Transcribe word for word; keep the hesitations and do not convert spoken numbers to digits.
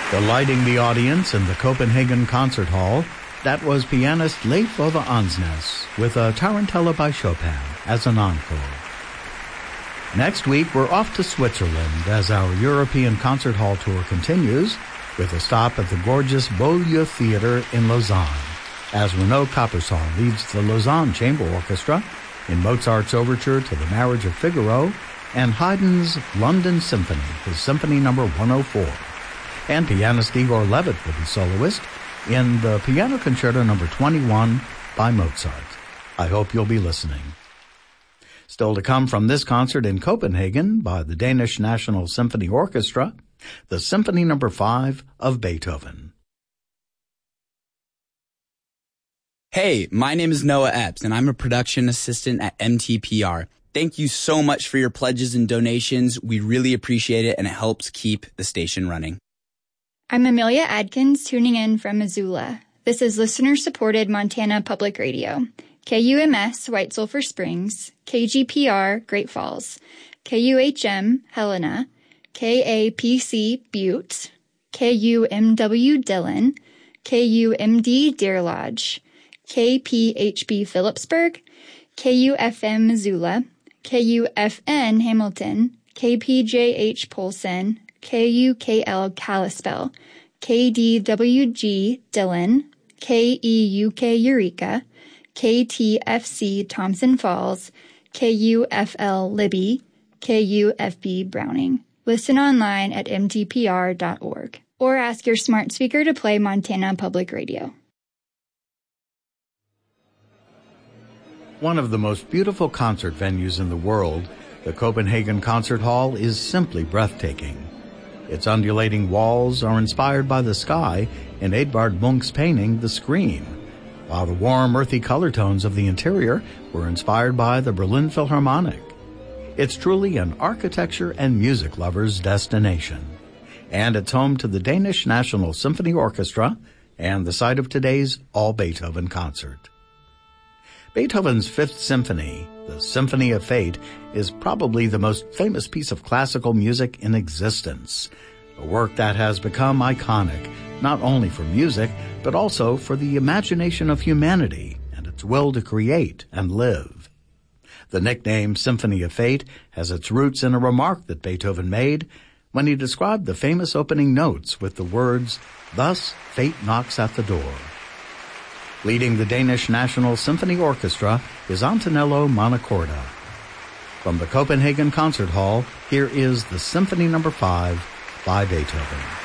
Delighting the audience in the Copenhagen Concert Hall, that was pianist Leif Ove Andsnes with a Tarantella by Chopin as an encore. Next week, we're off to Switzerland as our European Concert Hall tour continues with a stop at the gorgeous Beaulieu Theatre in Lausanne as Renaud Coppersol leads the Lausanne Chamber Orchestra in Mozart's overture to The Marriage of Figaro and Haydn's London Symphony, his Symphony number one oh four. And pianist Igor Levit will be soloist in the Piano Concerto number twenty-one by Mozart. I hope you'll be listening. Still to come from this concert in Copenhagen by the Danish National Symphony Orchestra, the Symphony number five of Beethoven. Hey, my name is Noah Epps, and I'm a production assistant at M T P R. Thank you so much for your pledges and donations. We really appreciate it, and it helps keep the station running. I'm Amelia Adkins, tuning in from Missoula. This is listener-supported Montana Public Radio. K U M S, White Sulphur Springs, K G P R, Great Falls, K U H M, Helena, K A P C, Butte, K U M W, Dillon, K U M D, Deer Lodge, K P H B, Phillipsburg, K U F M, Missoula, K U F N, Hamilton, K P J H, Polson, K U K L, Kalispell, K D W G, Dillon, K E U K, Eureka, K T F C, Thompson Falls, K U F L, Libby, K U F B, Browning. Listen online at m t p r dot org or ask your smart speaker to play Montana Public Radio. One of the most beautiful concert venues in the world, the Copenhagen Concert Hall is simply breathtaking. Its undulating walls are inspired by the sky in Edvard Munch's painting, The Scream, while the warm, earthy color tones of the interior were inspired by the Berlin Philharmonic. It's truly an architecture and music lover's destination. And it's home to the Danish National Symphony Orchestra and the site of today's All Beethoven concert. Beethoven's Fifth Symphony, the Symphony of Fate, is probably the most famous piece of classical music in existence, a work that has become iconic, not only for music, but also for the imagination of humanity and its will to create and live. The nickname Symphony of Fate has its roots in a remark that Beethoven made when he described the famous opening notes with the words, "Thus fate knocks at the door." Leading the Danish National Symphony Orchestra is Antonello Montecorda. From the Copenhagen Concert Hall, here is the Symphony number five by Beethoven.